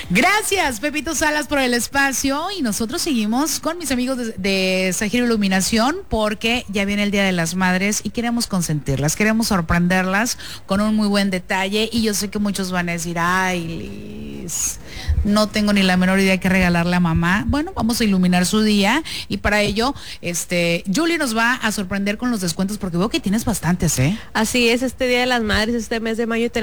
Gracias, Pepito Salas, por el espacio. Y nosotros seguimos con mis amigos de Sagiro Iluminación, porque ya viene el Día de las Madres y queremos consentirlas, queremos sorprenderlas con un muy buen detalle. Y yo sé que muchos van a decir, ay, Liz, no tengo ni la menor idea qué regalarle a mamá. Bueno, vamos a iluminar su día y para ello, Julie nos va a sorprender con los descuentos, porque veo que tienes bastantes, ¿eh? Así es, este Día de las Madres, este mes de mayo